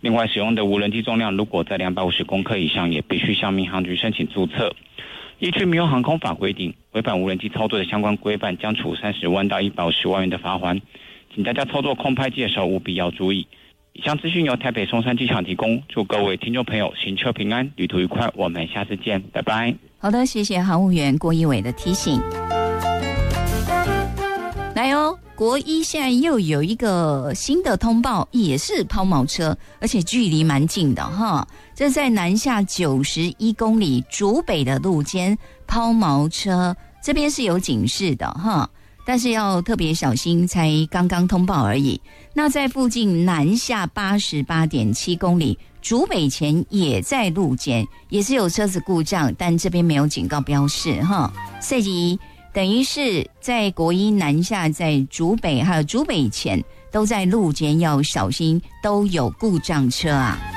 另外，使用的无人机重量如果在250公克以上，也必须向民航局申请注册。依据民用航空法规定，违反无人机操作的相关规范，将处30万到150万元的罚锾。请大家操作空拍机的时候务必要注意。以上资讯由台北松山机场提供，祝各位听众朋友行车平安，旅途愉快，我们下次见，拜拜。 好的，谢谢航务员郭一伟的提醒。来哦，国一现在又有一个新的通报，也是抛锚车，而且距离蛮近的哈。这在南下91公里竹北的路肩抛锚车，这边是有警示的哈，但是要特别小心，才刚刚通报而已。那在附近南下88.7公里竹北前也在路肩，也是有车子故障，但这边没有警告标示哈。所以等于是在国一南下，在竹北还有竹北前都在路肩要小心，都有故障车啊。